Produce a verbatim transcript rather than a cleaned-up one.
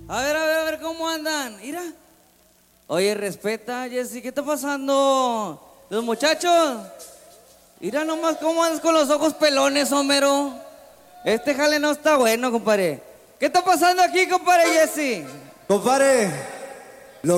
A ver, a ver, a ver, ¿cómo andan? Mira. Oye, respeta, Jessy, ¿qué está pasando? Los muchachos. Mira nomás cómo andas con los ojos pelones, Homero. Este jale no está bueno, compadre. ¿Qué está pasando aquí, compadre Jessy? Compadre.